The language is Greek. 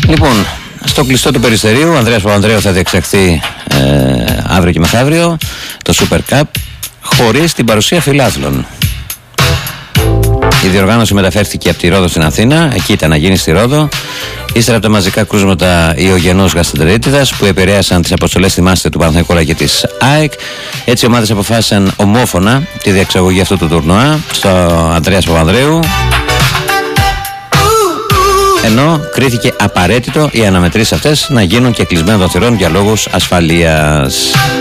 Λοιπόν, στο κλειστό του Περιστερίου, ο Ανδρέας Παπανδρέου θα διεξαχθεί αύριο και μεθαύριο το Super Cup χωρίς την παρουσία φιλάθλων. Η διοργάνωση μεταφέρθηκε από τη Ρόδο στην Αθήνα, εκεί ήταν να γίνει στη Ρόδο, ύστερα από τα μαζικά κρούσματα ιογενούς γαστρεντερίτιδας που επηρέασαν τις αποστολές στη Μάστερ του Παναθηναϊκού και της ΑΕΚ. Έτσι οι ομάδες αποφάσισαν ομόφωνα τη διεξαγωγή αυτού του τουρνουά στο Ανδρέας Παπανδρέου, ενώ κρίθηκε απαραίτητο οι αναμετρήσεις αυτές να γίνουν και κλεισμένων των θυρών για λόγους ασφαλείας.